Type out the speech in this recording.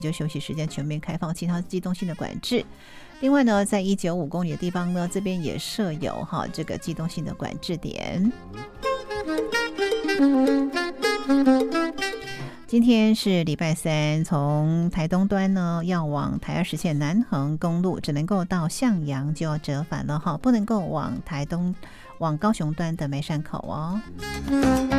就休息时间全面开放，其他机动性的管制。另外呢，在195公里的地方呢，这边也设有这个机动性的管制点。今天是礼拜三，从台东端呢要往台20线南横公路，只能够到向阳就要折返了不能够往高雄端的梅山口哦。